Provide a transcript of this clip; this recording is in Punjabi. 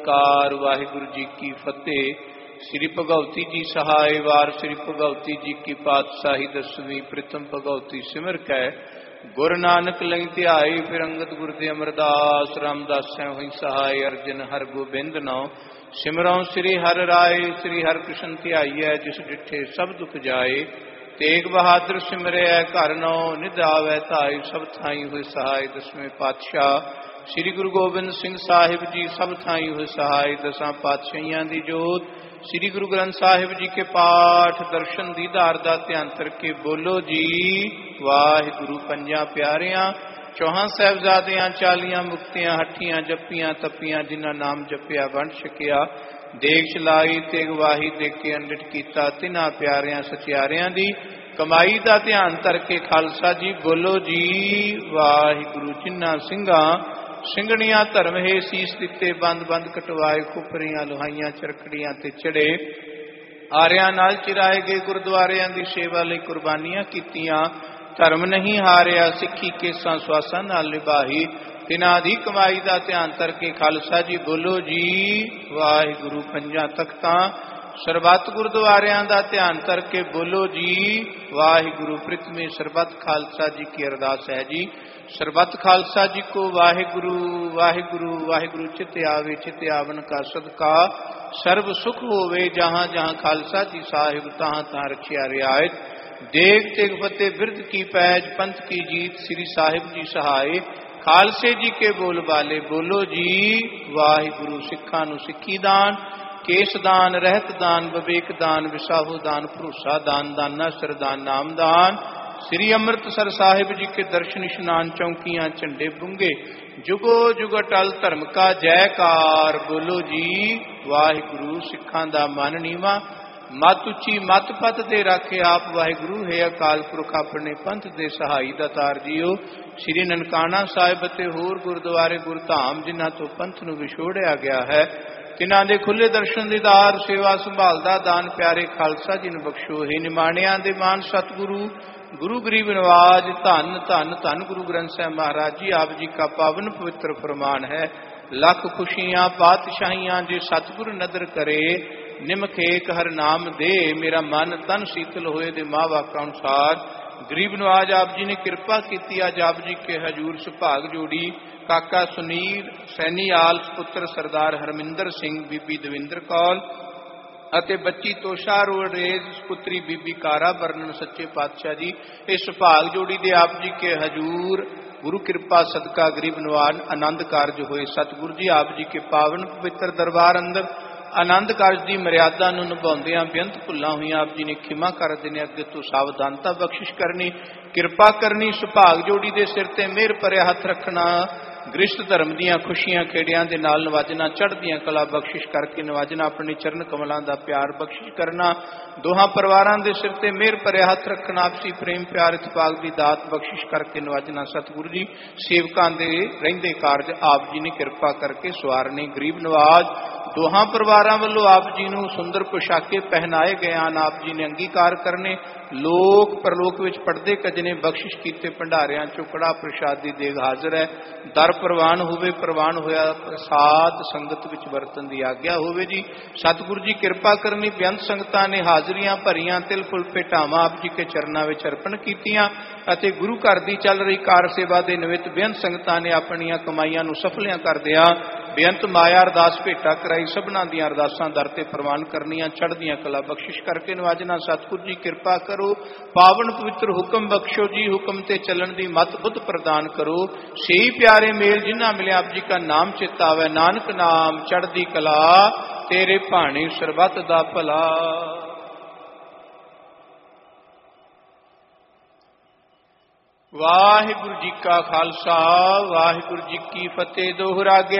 ਕਾਰ ਵਾਹਿਗੁਰੂ ਜੀ ਕੀ ਫਤਿਹ। ਸ੍ਰੀ ਭਗਉਤੀ ਜੀ ਸਹਾਇ ਵਾਰ ਸ੍ਰੀ ਭਗਉਤੀ ਜੀ ਕੀ ਪਾਤਸ਼ਾਹੀ ਦਸਵੀਂ ਪ੍ਰਥਮ ਭਗਉਤੀ ਸਿਮਰ ਕੈ ਗੁਰ ਨਾਨਕ ਲਈ ਧਿਆਈ। ਫਿਰ ਅੰਗਦ ਗੁਰ ਦੇ ਅਮਰਦਾਸ ਰਾਮਦਾਸੈ ਹੋਈ ਸਹਾਇ ਅਰਜਨ ਹਰ ਗੋਬਿੰਦ ਨੋ ਸਿਮਰਉ ਸ੍ਰੀ ਹਰਿ ਰਾਏ। ਸ੍ਰੀ ਹਰਿ ਕ੍ਰਿਸ਼ਨ ਧਿਆਈਐ ਜਿਸ ਡਿਠੇ ਸਭ ਦੁਖ ਜਾਏ। ਤੇਗ ਬਹਾਦਰ ਸਿਮਰਿਐ ਘਰ ਨੋ ਨਿਧ ਆਵੈ ਧਾਈ। ਸਭ ਥਾਈ ਹੋਏ ਸਹਾਇ ਦਸਵੇਂ ਪਾਤਸ਼ਾਹ ਸ੍ਰੀ ਗੁਰੂ ਗੋਬਿੰਦ ਸਿੰਘ ਸਾਹਿਬ ਜੀ। ਸਭ ਥਾਈ ਹੋਏ ਸਹਾਇ ਦਸਾਂ ਪਾਤਸ਼ਾਹੀਆਂ ਦੀ ਜੋਤ। ਸ੍ਰੀ ਗੁਰੂ ਗ੍ਰੰਥ ਸਾਹਿਬ ਜੀ ਕੇ ਪਾਠ ਦਰਸ਼ਨ ਦੀਦਾਰ ਦਾ ਧਿਆਨ ਕਰਕੇ ਬੋਲੋ ਜੀ ਵਾਹਿਗੁਰੂ। ਪੰਜਾਂ ਪਿਆਰਿਆਂ ਚੌਹਾਂ ਸਾਹਿਬਜ਼ਾਦਿਆਂ 40 ਮੁਕਤੀਆਂ ਹੱਠੀਆਂ ਜੱਪੀਆਂ ਤੱਪੀਆਂ ਜਿਨ੍ਹਾਂ ਨਾਮ ਜਪਿਆ ਵੰਡ ਛਕਿਆ ਦੇਖ ਚਲਾਈ ਤੇ ਗਵਾਹੀ ਦੇ ਕੇ ਅੰਡਿਤ ਕੀਤਾ ਤਿਨਾਂ ਪਿਆਰਿਆਂ ਸਚਿਆਰਿਆਂ ਦੀ ਕਮਾਈ ਦਾ ਧਿਆਨ ਧਰ ਕੇ ਖਾਲਸਾ ਜੀ ਬੋਲੋ ਜੀ ਵਾਹਿਗੁਰੂ। ਜਿਨ੍ਹਾਂ ਸਿੰਘਾਂ ਸਿੰਘਣੀਆਂ ਧਰਮ ਹੈ ਸੀਸ ਦਿੱਤੇ ਬੰਦ ਬੰਦ ਕਟਵਾਏ ਖੁਪਰੀਆਂ ਲੋਹਾਈਆਂ ਚਰਖੜੀਆਂ ਤੇ ਚੜੇ ਆਰਿਆਂ ਨਾਲ ਚਿਰਾਏ ਗਏ ਗੁਰਦੁਆਰਿਆਂ ਦੀ ਸੇਵਾ ਲਈ ਕੁਰਬਾਨੀਆਂ ਕੀਤੀਆਂ ਧਰਮ ਨਹੀਂ ਹਾਰਿਆ ਸਿੱਖੀ ਕੇਸਾਂ ਸਵਾਸਾਂ ਨਾਲ ਨਿਭਾਈ ਤਿਨਾਂ ਦੀ ਕਮਾਈ ਦਾ ਧਿਆਨ ਧਰ ਕੇ ਖਾਲਸਾ ਜੀ ਬੋਲੋ ਜੀ ਵਾਹਿਗੁਰੂ। ਪੰਜਾਂ ਤਖਤਾਂ ਸਰਬੱਤ ਗੁਰਦੁਆਰਿਆਂ ਦਾ ਧਿਆਨ ਧਰ ਕੇ ਬੋਲੋ ਜੀ ਵਾਹਿਗੁਰੂ। ਪ੍ਰਿਥਮੀ ਸਰਬੱਤ ਖਾਲਸਾ ਜੀ ਕੀ ਅਰਦਾਸ ਹੈ ਜੀ। ਸਰਬੱਤ ਖਾਲਸਾ ਜੀ ਕੋ ਵਾਹਿਗੁਰੂ ਵਾਹਿਗੁਰੂ ਵਾਹਿਗੁਰੂ ਚਿਤ ਆਵੇ ਚਿਤ ਆਵਨ ਕਾ ਸਦਕਾ ਸਰਬ ਸੁਖ ਹੋਵੇ। ਜਹਾਂ ਜਹਾਂ ਖਾਲਸਾ ਜੀ ਸਾਹਿਬ ਤਹਾਂ ਤਹਾਂ ਰਖਿਆ ਰਿਆਇਤ ਦੇਗ ਤੇਗ ਫਤਿਹ ਬਿਰਧ ਕੀ ਪੈਜ ਪੰਥ ਕੀ ਜੀਤ। ਸ੍ਰੀ ਸਾਹਿਬ ਜੀ ਸਹਾਇ ਖਾਲਸੇ ਜੀ ਕੇ ਬੋਲ ਬਾਲੇ ਬੋਲੋ ਜੀ ਵਾਹਿਗੁਰੂ। ਸਿੱਖਾਂ ਨੂੰ ਸਿੱਖੀ ਦਾਨ ਕੇਸ ਦਾਨ ਰਹਿਤ ਦਾਨ ਵਿਵੇਕ ਦਾਨ ਵਿਸਾਹੂ ਦਾਨ ਭਰੋਸਾ ਦਾਨ ਦਾਨਾ ਸਰਦਾਨ ਨਾਮ ਦਾਨ। ਸ੍ਰੀ ਅੰਮ੍ਰਿਤਸਰ ਸਾਹਿਬ ਜੀ ਕੇ ਦਰਸ਼ਨ ਇਸ਼ਨਾਨ ਚੌਂਕੀਆਂ ਝੰਡੇ ਬੁੰਗੇ ਜੁਗੋ ਜੁਗ ਅਟਲ ਧਰਮ ਕਾ ਜੈਕਾਰ ਬੋਲੋ ਜੀ ਵਾਹਿਗੁਰੂ। ਸਿੱਖਾਂ ਦਾ ਮਨ ਨੀਵਾਂ ਮਤ ਉੱਚੀ ਮਤ ਪਤ ਦੇ ਰਾਖੇ ਆਪ ਵਾਹਿਗੁਰੂ ਹੈ ਅਕਾਲ ਪੁਰਖ ਆਪਣੇ ਪੰਥ ਦੇ ਸਹਾਈ ਦਾਤਾਰ ਜੀਓ। ਸ੍ਰੀ ਨਨਕਾਣਾ ਸਾਹਿਬ ਅਤੇ ਹੋਰ ਗੁਰਦੁਆਰੇ ਗੁਰਧਾਮ ਜਿਨ੍ਹਾਂ ਤੋਂ ਪੰਥ ਨੂੰ ਵਿਛੋੜਿਆ ਗਿਆ ਹੈ ਤਿਨਾਂ ਦੇ ਖੁੱਲੇ ਦਰਸ਼ਨ ਦੀਦਾਰ ਸੇਵਾ ਸੰਭਾਲ ਦਾ ਦਾਨ ਪਿਆਰੇ ਖਾਲਸਾ ਜੀ ਨੂੰ ਬਖਸ਼ੋ। ਹੈ ਨਿਮਾਣਿਆਂ ਦੇ ਮਾਨ ਸਤਿਗੁਰੂ ਗੁਰੂ ਗਰੀਬ ਨਵਾਜ ਧੰਨ ਧੰਨ ਧੰਨ ਗੁਰੂ ਗ੍ਰੰਥ ਸਾਹਿਬ ਮਹਾਰਾਜ ਜੀ ਆਪ ਜੀ ਕਾ ਪਾਵਨ ਪਵਿੱਤਰ ਫਰਮਾਨ ਹੈ। ਲੱਖ ਖੁਸ਼ੀਆਂ ਪਾਤਸ਼ਾਹੀਆਂ ਜੇ ਸਤਿਗੁਰ ਨਦਰ ਕਰੇ ਨਿਮਖੇਕ ਹਰ ਨਾਮ ਦੇ। ਮੇਰਾ ਮਨ ਤਨ ਸੀਤਲ ਹੋਏ ਦੇ ਮਾਂ ਵਾਕਾਂ ਅਨੁਸਾਰ ਗਰੀਬ ਨਵਾਜ ਆਪ ਜੀ ਨੇ ਕਿਰਪਾ ਕੀਤੀ। ਅੱਜ ਆਪ ਜੀ ਕੇ ਹਜੂਰ ਸੁਭਾਗ ਜੋੜੀ ਕਾਕਾ ਸੁਨੀਲ ਸੈਣੀ ਆਲ ਪੁੱਤਰ ਸਰਦਾਰ ਹਰਮਿੰਦਰ ਸਿੰਘ ਬੀਬੀ ਦਵਿੰਦਰ ਕੌਰ ਅਤੇ ਬੱਚੀ ਤੋਸ਼ਾ ਰੋੜੇਜ ਪੁੱਤਰੀ ਬੀਬੀ ਕਾਰਾ ਬਰਨਨ ਸੱਚੇ ਪਾਤਸ਼ਾਹ ਜੀ ਇਸ ਸੁਭਾਗ ਜੋੜੀ ਦੇ ਆਪ ਜੀ ਕੇ ਹਜੂਰ ਗੁਰੂ ਕਿਰਪਾ ਸਦਕਾ ਗਰੀਬ ਨਵਾਜ ਆਨੰਦ ਕਾਰਜ ਹੋਏ। ਸਤਿਗੁਰੂ ਜੀ ਆਪ ਜੀ ਕੇ ਪਾਵਨ ਪਵਿੱਤਰ ਦਰਬਾਰ ਅੰਦਰ ਆਨੰਦ ਕਾਰਜ ਦੀ ਮਰਿਆਦਾ ਨੂੰ ਨਿਭਾਉਂਦਿਆਂ ਬੇਅੰਤ ਭੁੱਲਾਂ ਹੋਈਆਂ ਆਪ ਜੀ ਨੇ ਖਿਮਾ ਕਰ ਦੇਣੇ ਅੱਗੇ ਤੋਂ ਸਾਵਧਾਨਤਾ ਬਖਸ਼ਿਸ਼ ਕਰਨੀ ਕਿਰਪਾ ਕਰਨੀ। ਸੁਭਾਗ ਜੋੜੀ ਦੇ ਸਿਰ ਤੇ ਮਿਹਰ ਭਰਿਆ ਹੱਥ ਰੱਖਣਾ ਗ੍ਰਿਸ਼ਟ ਧਰਮ ਦੀਆਂ ਖੁਸ਼ੀਆਂ ਖੇੜਿਆਂ ਦੇ ਨਾਲ ਨਵਾਜਣਾ ਚੜ੍ਹਦੀਆਂ ਕਲਾ ਬਖਸ਼ਿਸ਼ ਕਰਕੇ ਨਵਾਜਣਾ ਆਪਣੇ ਚਰਨ ਕਮਲਾਂ ਦਾ ਪਿਆਰ ਬਖਸ਼ਿਸ਼ ਕਰਨਾ ਦੋਹਾਂ ਪਰਿਵਾਰਾਂ ਦੇ ਸਿਰ ਤੇ ਮਿਹਰ ਭਰਿਆ ਹੱਥ ਰੱਖਣਾ ਆਪਸੀ ਪ੍ਰੇਮ ਪਿਆਰ ਇਤਫਾਕ ਦੀ ਦਾਤ ਬਖਸ਼ਿਸ਼ ਕਰਕੇ ਨਵਾਜਣਾ। ਸਤਿਗੁਰੂ ਜੀ ਸੇਵਕਾਂ ਦੇ ਰਹਿੰਦੇ ਕਾਰਜ ਆਪ ਜੀ ਨੇ ਕਿਰਪਾ ਕਰਕੇ ਸਵਾਰਨੇ। ਗਰੀਬ ਨਵਾਜ ਦੋਹਾਂ ਪਰਿਵਾਰਾਂ ਵੱਲੋਂ ਆਪ ਜੀ ਨੂੰ ਸੁੰਦਰ ਪੁਸ਼ਾਕੇ ਪਹਿਨਾਏ ਗਏ ਹਨ ਆਪ ਜੀ ਨੇ ਅੰਗੀਕਾਰ ਕਰਨੇ। ਲੋਕ ਪਰਲੋਕ ਵਿੱਚ ਪੜਦੇ ਕਜਨੇ ਬਖਸ਼ਿਸ਼ ਕੀਤੇ ਭੰਡਾਰਿਆਂ ਚੁਕੜਾ ਪ੍ਰਸ਼ਾਦ ਦੀ ਦੇਗ ਹਾਜ਼ਰ ਹੈ। ਦਰ ਪ੍ਰਵਾਨ ਹੋਵੇ ਪ੍ਰਵਾਨ ਹੋਇਆ ਪ੍ਰਸਾਦ ਸੰਗਤ ਵਿੱਚ ਵਰਤਨ ਦੀ ਆਗਿਆ ਹੋਵੇ ਜੀ। ਸਤਿਗੁਰੂ ਜੀ ਕਿਰਪਾ ਕਰਨੀ। ਬੇਅੰਤ ਸੰਗਤਾਂ ਨੇ ਹਾਜ਼ਰੀਆਂ ਭਰੀਆਂ ਤਿਲ ਫੁੱਲ ਭੇਟਾਵਾਂ ਆਪ ਜੀ ਕੇ ਚਰਨਾਂ ਵਿੱਚ ਅਰਪਣ ਕੀਤੀਆਂ ਅਤੇ ਗੁਰੂ ਘਰ ਦੀ ਚੱਲ ਰਹੀ ਕਾਰ ਸੇਵਾ ਦੇ ਨਿਮਿਤ ਬੇਅੰਤ ਸੰਗਤਾਂ ਨੇ ਆਪਣੀਆਂ ਕਮਾਈਆਂ ਨੂੰ ਸਫਲਿਆਂ ਕਰਦਿਆਂ ਬੇਅੰਤ ਮਾਇਆ ਅਰਦਾਸ ਭੇਟਾ ਕਰਾਈ। ਸਭਨਾਂ ਦੀਆਂ ਅਰਦਾਸਾਂ ਦਰ ਤੇ ਪ੍ਰਵਾਨ ਕਰਨੀਆਂ ਚੜ੍ਹਦੀਆਂ ਕਲਾ ਬਖਸ਼ਿਸ਼ ਕਰਕੇ ਨਵਾਜਣਾ। ਸਤਿਗੁਰੂ ਜੀ ਕਿਰਪਾ ਕਰੋ ਪਾਵਨ ਪਵਿੱਤਰ ਹੁਕਮ ਬਖਸ਼ੋ ਜੀ। ਹੁਕਮ ਤੇ ਚੱਲਣ ਦੀ ਮਤ ਬੁੱਧ ਪ੍ਰਦਾਨ ਕਰੋ। ਸਹੀ ਪਿਆਰੇ ਮੇਲ ਜਿਨ੍ਹਾਂ ਮਿਲਿਆ ਆਪ ਜੀ ਕਾ ਨਾਮ ਚਿਤ ਆਵੇ ਨਾਨਕ ਨਾਮ ਚੜ੍ਹਦੀ ਕਲਾ ਤੇਰੇ ਭਾਣੇ ਸਰਬੱਤ ਦਾ ਭਲਾ। ਵਾਹਿਗੁਰੂ ਜੀ ਕਾ ਖਾਲਸਾ ਵਾਹਿਗੁਰੂ ਜੀ ਕੀ ਫਤਿਹ। ਦੋਹਰਾ ਗਿਆ